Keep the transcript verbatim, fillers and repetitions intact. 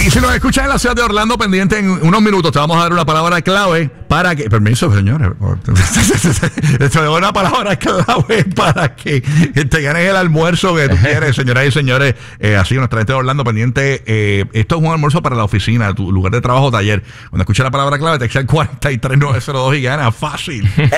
Y si nos escuchas en la ciudad de Orlando, pendiente en unos minutos, te vamos a dar una palabra clave para que... Permiso, señores. Te doy una palabra clave para que te ganes el almuerzo que tú quieres, señoras y señores. Eh, así, nuestra gente de Orlando, pendiente. Eh, esto es un almuerzo para la oficina, tu lugar de trabajo, taller. Cuando escuches la palabra clave, te echa el cuatro tres nueve cero dos y gana fácil.